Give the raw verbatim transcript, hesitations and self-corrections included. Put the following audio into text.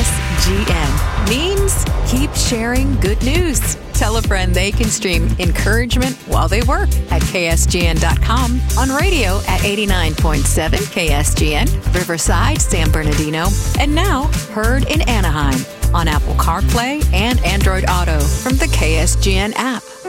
S G N means keep sharing good news. Tell a friend they can stream encouragement while they work at K S G N dot com, on radio at eighty-nine point seven K S G N, Riverside, San Bernardino, and now heard in Anaheim on Apple CarPlay and Android Auto from the K S G N app.